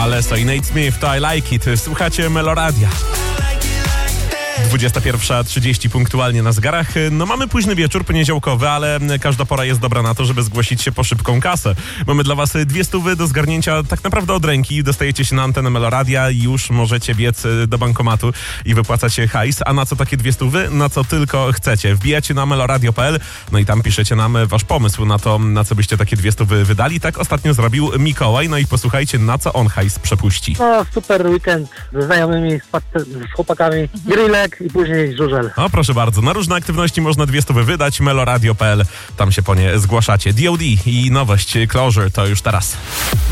Alesso i Nate Smith, to I Like It. Słuchacie Meloradia. 21:30 punktualnie na zegarach. No mamy późny wieczór poniedziałkowy, ale każda pora jest dobra na to, żeby zgłosić się po szybką kasę. Mamy dla was 200 do zgarnięcia tak naprawdę od ręki. Dostajecie się na antenę Meloradia i już możecie biec do bankomatu i wypłacać hajs. A na co takie 200? Na co tylko chcecie. Wbijacie na meloradio.pl, no i tam piszecie nam wasz pomysł na to, na co byście takie 200 wydali. Tak ostatnio zrobił Mikołaj, no i posłuchajcie, na co on hajs przepuści. No, super weekend ze znajomymi, z chłopakami, grillek i później żużel. O, proszę bardzo, na różne aktywności można 200 wydać, meloradio.pl, tam się po nie zgłaszacie. D.O.D. i nowość Closure to już teraz.